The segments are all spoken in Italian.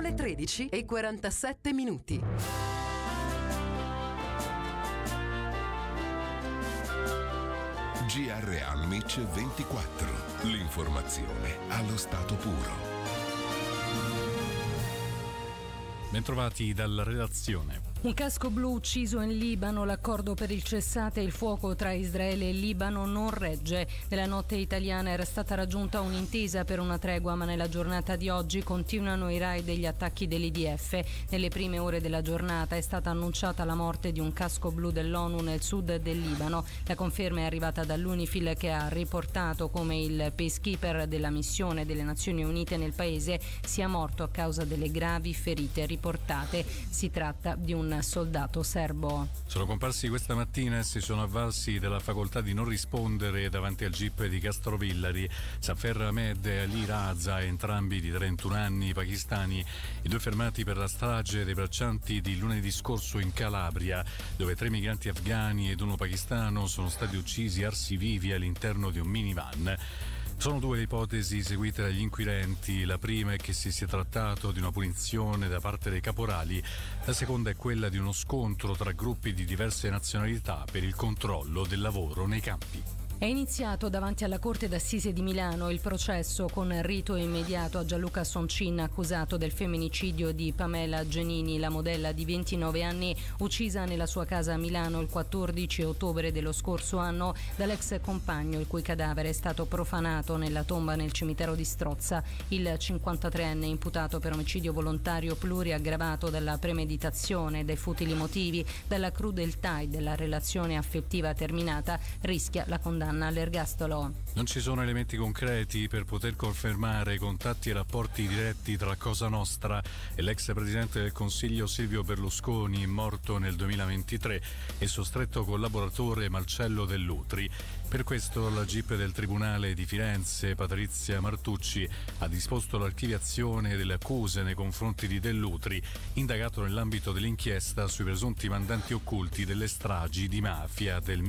le 13:47. GR Almic 24. L'informazione allo stato puro. Bentrovati dalla redazione. Un casco blu ucciso in Libano, l'accordo per il cessate il fuoco tra Israele e Libano non regge. Nella notte italiana era stata raggiunta un'intesa per una tregua, ma nella giornata di oggi continuano i raid e gli attacchi dell'IDF. Nelle prime ore della giornata è stata annunciata la morte di un casco blu dell'ONU nel sud del Libano. La conferma è arrivata dall'UNIFIL, che ha riportato come il peacekeeper della missione delle Nazioni Unite nel paese sia morto a causa delle gravi ferite riportate. Si tratta di un soldato serbo. Sono comparsi questa mattina e si sono avvalsi della facoltà di non rispondere davanti al GIP di Castrovillari. Safer Ahmed e Ali Raza, entrambi di 31 anni, pakistani, i due fermati per la strage dei braccianti di lunedì scorso in Calabria, dove 3 migranti afghani ed uno pakistano sono stati uccisi arsi vivi all'interno di un minivan. Sono due le ipotesi seguite dagli inquirenti. La prima è che si sia trattato di una punizione da parte dei caporali, la seconda è quella di uno scontro tra gruppi di diverse nazionalità per il controllo del lavoro nei campi. È iniziato davanti alla Corte d'Assise di Milano il processo con rito immediato a Gianluca Soncin, accusato del femminicidio di Pamela Genini, la modella di 29 anni uccisa nella sua casa a Milano il 14 ottobre dello scorso anno dall'ex compagno, il cui cadavere è stato profanato nella tomba nel cimitero di Strozza. Il 53enne, imputato per omicidio volontario pluriaggravato dalla premeditazione, dai futili motivi, dalla crudeltà e della relazione affettiva terminata, rischia la condanna all'ergastolo. Non ci sono elementi concreti per poter confermare contatti e rapporti diretti tra Cosa Nostra e l'ex presidente del Consiglio Silvio Berlusconi, morto nel 2023, e il suo stretto collaboratore Marcello Dell'Utri. Per questo la GIP del Tribunale di Firenze, Patrizia Martucci, ha disposto l'archiviazione delle accuse nei confronti di Dell'Utri, indagato nell'ambito dell'inchiesta sui presunti mandanti occulti delle stragi di mafia del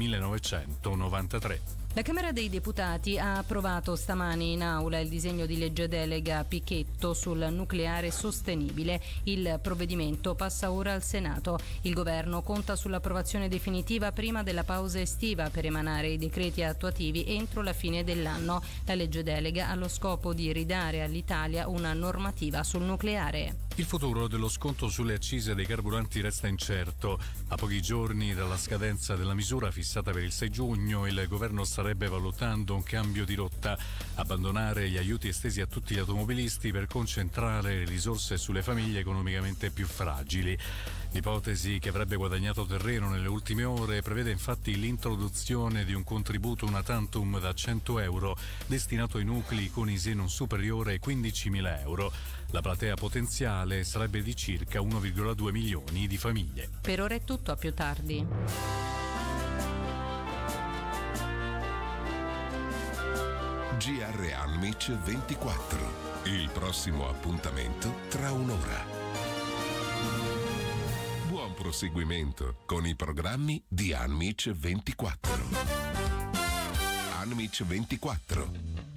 1993. La Camera dei Deputati ha approvato stamani in aula il disegno di legge delega Pichetto sul nucleare sostenibile. Il provvedimento passa ora al Senato. Il governo conta sull'approvazione definitiva prima della pausa estiva per emanare i decreti attuativi entro la fine dell'anno. La legge delega ha lo scopo di ridare all'Italia una normativa sul nucleare. Il futuro dello sconto sulle accise dei carburanti resta incerto. A pochi giorni dalla scadenza della misura fissata per il 6 giugno, il governo starebbe valutando un cambio di rotta, abbandonare gli aiuti estesi a tutti gli automobilisti per concentrare le risorse sulle famiglie economicamente più fragili. L'ipotesi, che avrebbe guadagnato terreno nelle ultime ore, prevede infatti l'introduzione di un contributo una tantum da 100 euro destinato ai nuclei con ISEE non superiore ai 15.000 euro. La platea potenziale sarebbe di circa 1,2 milioni di famiglie. Per ora è tutto, a più tardi. GR Almic 24. Il prossimo appuntamento tra un'ora. Buon proseguimento con i programmi di Almic 24. Almic 24.